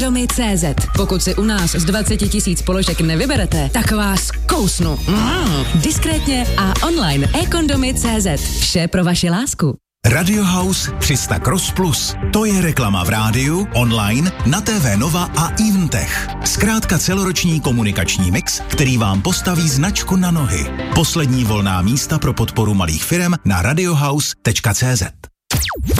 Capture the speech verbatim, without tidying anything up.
Ekondomy tečka cé zet. Pokud si u nás z dvacet tisíc položek nevyberete, tak vás kousnu. Mm. Diskrétně a online. Ekondomy tečka cé zet. Vše pro vaši lásku. Radio House tři sta Cross Plus. To je reklama v rádiu, online, na T V Nova a Eventech. Zkrátka celoroční komunikační mix, který vám postaví značku na nohy. Poslední volná místa pro podporu malých firem na radiohouse tečka cé zet.